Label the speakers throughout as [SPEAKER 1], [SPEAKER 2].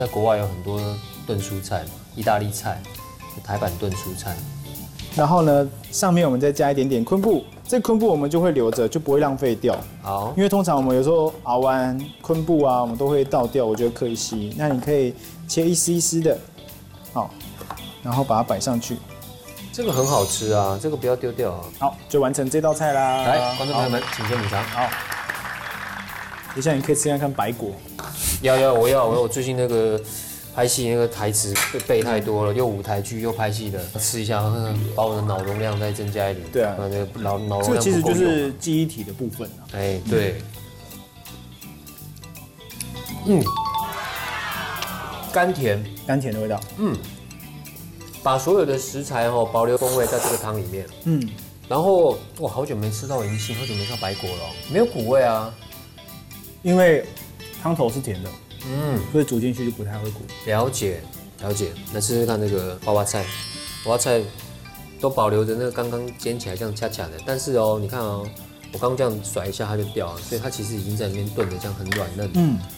[SPEAKER 1] 在国外有很多炖蔬菜嘛，意大利菜、台版炖蔬菜。
[SPEAKER 2] 然后呢，上面我们再加一点点昆布，这昆布我们就会留着，就不会浪费掉。
[SPEAKER 1] 好，
[SPEAKER 2] 因为通常我们有时候熬完昆布啊，我们都会倒掉，我觉得可惜。那你可以切一丝一丝的，好，然后把它摆上去。
[SPEAKER 1] 这个很好吃啊，这个不要丢掉啊。
[SPEAKER 2] 好，就完成这道菜啦。
[SPEAKER 1] 来，观众朋友们，请先品尝。
[SPEAKER 2] 好，接下来你可以吃看看白果。
[SPEAKER 1] 我最近那个。拍戏那个台词背太多了，又舞台剧又拍戏的，吃一下，把我的脑容量再增加一点。
[SPEAKER 2] 对啊，
[SPEAKER 1] 那个脑容量
[SPEAKER 2] 这个其实就是记忆体的部分啊。
[SPEAKER 1] 哎，对，甘甜
[SPEAKER 2] 的味道。
[SPEAKER 1] 把所有的食材保留风味在这个汤里面。然后哇，好久没吃到银杏，好久没吃到白果了，没有苦味啊，
[SPEAKER 2] 因为汤头是甜的。所以煮进去就不太会苦。
[SPEAKER 1] 了解。来试试看这个花花菜，花花菜都保留着那个刚刚煎起来这样恰恰的，但是你看我刚刚这样甩一下它就掉了，所以它其实已经在里面炖的这样很软嫩。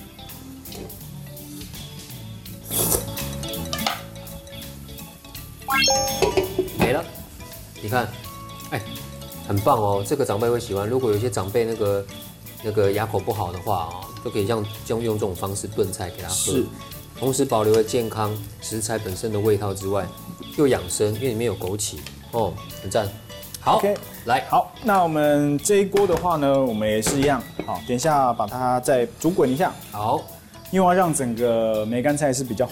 [SPEAKER 1] 没了，你看，很棒哦，这个长辈会喜欢。如果有些长辈那个牙口不好的话就可以用这种方式炖菜给他喝，同时保留了健康食材本身的味道之外，又养生，因为里面有枸杞很赞。好，
[SPEAKER 2] OK，
[SPEAKER 1] 来，
[SPEAKER 2] 好，那我们这一锅的话呢，我们也是一样，好，等一下把它再煮滚一下。
[SPEAKER 1] 好，
[SPEAKER 2] 因为要让整个梅干菜是比较